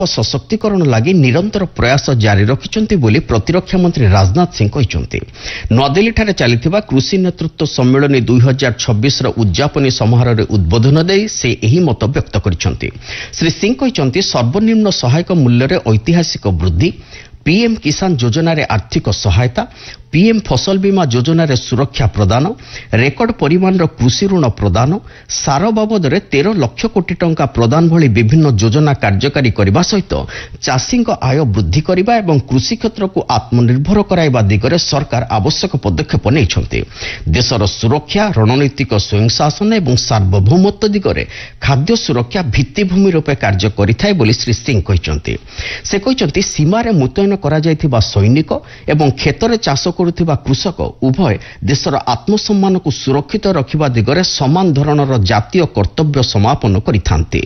सशक्तिकरण लगी निरंतर प्रयास जारी रखिछन्ति बोली प्रतिरक्षा मंत्री राजनाथ सिंह कहिछन्ति। नदिल्ली चलिथिबा कृषि नेतृत्व सम्मेलन 2026 उद्यापनी समारोह रे उद्बोधन देई से एही मत व्यक्त करिछन्ति। श्री सिंह कहिछन्ति सर्वनिम्न सहायक मूल्य रे ऐतिहासिक वृद्धि, पीएम किसान योजना रे आर्थिक सहायता, पीएम फसल बीमा योजना रे सुरक्षा प्रदान, रेकर्ड परिमाण कृषि ऋण प्रदान, सार बाबद 13 लाख कोटी टंका प्रदान भली विभिन्न योजना कार्यकारी करने सहित चाषी आय वृद्धि करने और कृषि क्षेत्र को आत्मनिर्भर कराइबा दिगरे सरकार आवश्यक पदक्षेप नहीं। देशर सुरक्षा, रणनीतिक स्वयं शासन और सार्वभौमत्व दिगरे खाद्य सुरक्षा भित्तिभूमि रूपे कार्य करिथाय बोली श्री सिंह कहते। से कहते सीमार मुतयन करा जायथिबा सैनिक एवं क्षेत्र चाष करुथिबा कृषक उभय देशर आत्मसम्मान को सुरक्षित रखिबा दिगरे समान धरणर जातीय कर्तव्य समापन करिथान्ते।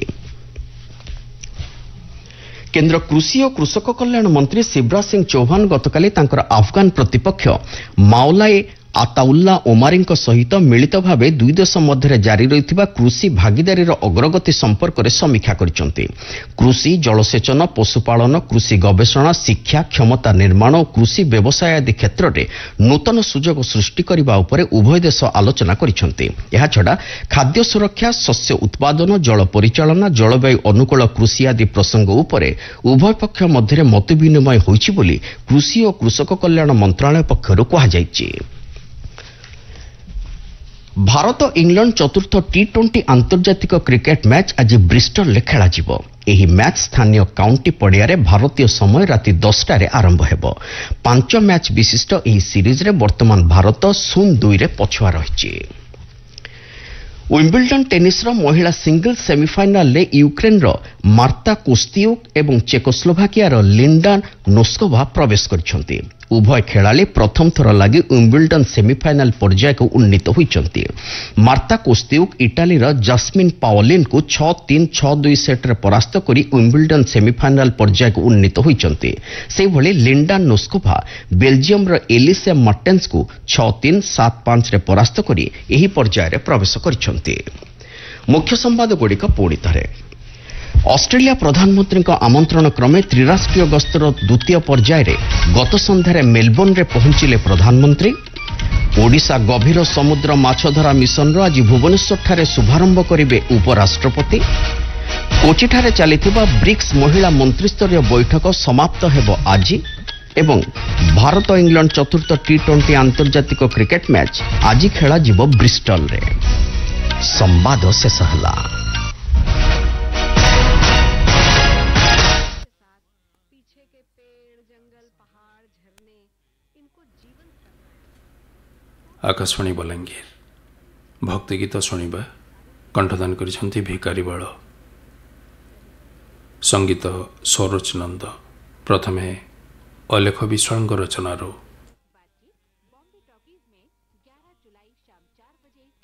केंद्र कृषि और कृषक कल्याण मंत्री शिवराज सिंह चौहान गतकाली तांकर अफगान प्रतिपक्ष माओलाई आताउल्ला ओमारी सहित मिलित भावे दुई देश मध्य जारी रही कृषि भागीदारी अग्रगति संपर्क में समीक्षा करिसेंति। कृषि, जलसेचन, पशुपालन, कृषि गवेषणा, शिक्षा, क्षमता निर्माण और कृषि व्यवसाय आदि क्षेत्र में नूतन सुजोग सृष्टि करने उपर उभय देश आलोचना करिसेंति। एहा छडा खाद्य सुरक्षा, शस्य उत्पादन, जल परिचालना, जलवायु अनुकूल कृषि आदि प्रसंग उपरे उभय पक्ष मध्य मत विनिमय होइछि बोली कृषि और कृषक कल्याण मंत्रालय पक्षरु कहा जायछि। भारत इंग्लैंड चतुर्थ टी20 आंतर्जातिक क्रिकेट मैच आज ब्रिस्टल में खेल। एही मैच स्थानीय काउंटी पड़िया रे भारतीय समय राति 10 रे आरंभ हेबो। 5 मैच विशिष्ट एही सीरीज रे वर्तमान भारत 0-2 रे पछुआ रहिछि। विम्बलडन टेनिस महिला सिंगल सेमीफाइनाल रे यूक्रेन रो मार्ता कोस्तियुक एवं चेकोस्लोभाकिया रो लिंडा नोस्कोभा प्रवेश करिसेंति। उभय खेलाड़ी प्रथम थर लगी विम्बलडन सेमीफाइनाल पर्याय को उन्नीत होइचंती। मार्ता कोस्तियुक इटाली रो जास्मिन पाओलिन को 6-3, 6-2 सेट रे परास्त करी विम्बलडन सेमीफाइनाल पर्याय को उन्नीत होइचंती। से भली लिंडा नोस्कोभा बेल्जियम रो एलिसे मार्टेन्स को 6-3, 7-5 रे परास्त करी एही पर्याय रे प्रवेश करिसंती। मुख्य संवाद गुड़िक पुणी थरे। ऑस्ट्रेलिया प्रधानमंत्री आमंत्रण क्रमे त्रिराष्ट्रीय गस्तर द्वितीय पर्याय रे गत संध्यारे मेलबोर्न रे पहुंचिले प्रधानमंत्री। ओडिशा गभीर समुद्र माछधरा मिशन आज भुवनेश्वर ठारे शुभारंभ करिवे उपराष्ट्रपति। कोची ठारे चलिथिबा ब्रिक्स महिला मंत्रिस्तरीय बैठक समाप्त हेबो आज एवं भारत इंग्लैंड चतुर्थ टी20 आंतर्जातिक क्रिकेट मैच आज खेला जिवो ब्रिस्टल रे। संवाद शेष हला। आकाशवाणी बलांगीर भक्ति गीत शुणा कंठदान करिसेंति भिकारी बल। संगीत सरोज नंद। प्रथमे अलेख विश्वाल रचनार